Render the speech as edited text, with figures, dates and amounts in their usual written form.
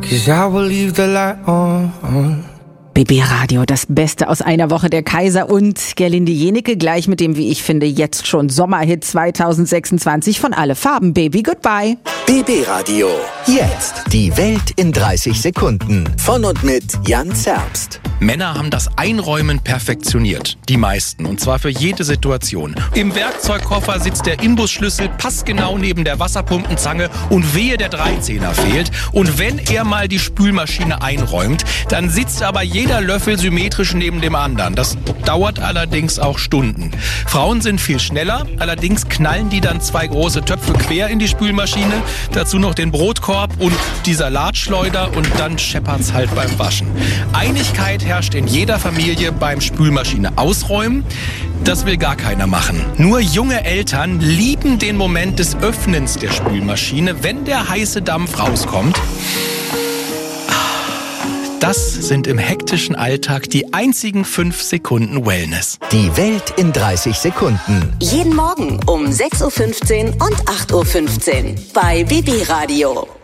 'cause I will leave the light on. BB Radio, das Beste aus einer Woche. Der Kaiser und Gerlinde Jenecke gleich mit dem, wie ich finde, jetzt schon Sommerhit 2026 von Alle Farben. Baby, goodbye. BB Radio. Jetzt die Welt in 30 Sekunden. Von und mit Jan Zerbst. Männer haben das Einräumen perfektioniert. Die meisten. Und zwar für jede Situation. Im Werkzeugkoffer sitzt der Imbusschlüssel passgenau neben der Wasserpumpenzange und wehe, der 13er fehlt. Und wenn er mal die Spülmaschine einräumt, dann sitzt aber jeder Löffel symmetrisch neben dem anderen. Das dauert allerdings auch Stunden. Frauen sind viel schneller. Allerdings knallen die dann 2 große Töpfe quer in die Spülmaschine. Dazu noch den Brotkorb und die Salatschleuder und dann scheppert's halt beim Waschen. Einigkeit herrscht in jeder Familie beim Spülmaschine ausräumen. Das will gar keiner machen. Nur junge Eltern lieben den Moment des Öffnens der Spülmaschine, wenn der heiße Dampf rauskommt. Das sind im hektischen Alltag die einzigen 5 Sekunden Wellness. Die Welt in 30 Sekunden. Jeden Morgen um 6.15 Uhr und 8.15 Uhr bei BB Radio.